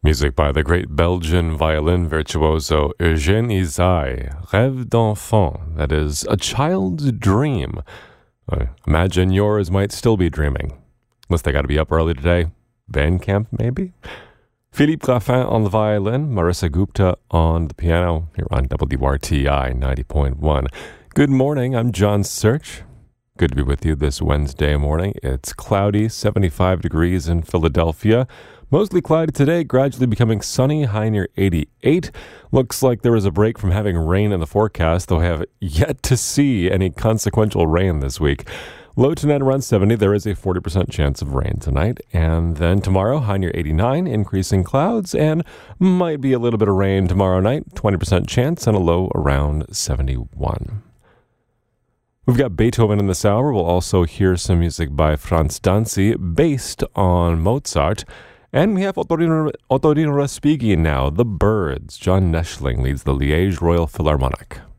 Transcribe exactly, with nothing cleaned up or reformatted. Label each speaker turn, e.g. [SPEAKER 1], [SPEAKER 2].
[SPEAKER 1] Music by the great Belgian violin virtuoso Eugène Ysaÿe, Rêve d'enfant, that is, a child's dream. I imagine yours might still be dreaming. Unless they got to be up early today. Band camp, maybe? Philippe Raffin on the violin, Marissa Gupta on the piano, here on W R T I ninety point one. Good morning, I'm John Search. Good to be with you this Wednesday morning. It's cloudy, seventy-five degrees in Philadelphia. Mostly cloudy today, gradually becoming sunny, high near eighty-eight. Looks like there was a break from having rain in the forecast, though I have yet to see any consequential rain this week. Low tonight around seventy, there is a forty percent chance of rain tonight. And then tomorrow, high near eighty-nine, increasing clouds, and might be a little bit of rain tomorrow night, twenty percent chance, and a low around seventy-one. We've got Beethoven in this hour. We'll also hear some music by Franz Danzi based on Mozart. And we have Ottorino, Ottorino Respighi now, The Birds. John Neschling leads the Liège Royal Philharmonic.